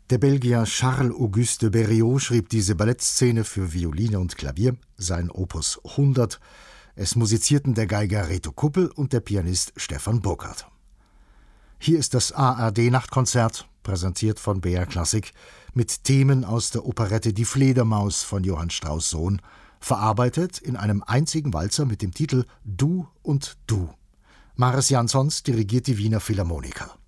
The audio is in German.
Der Belgier Charles-Auguste de Berriot schrieb diese Ballettszene für Violine und Klavier, sein Opus 100. Es musizierten der Geiger Reto Kuppel und der Pianist Stefan Burkhardt. Hier ist das ARD-Nachtkonzert, präsentiert von BR Klassik, mit Themen aus der Operette Die Fledermaus von Johann Strauss Sohn, verarbeitet in einem einzigen Walzer mit dem Titel Du und Du. Maris Jansons dirigiert die Wiener Philharmoniker.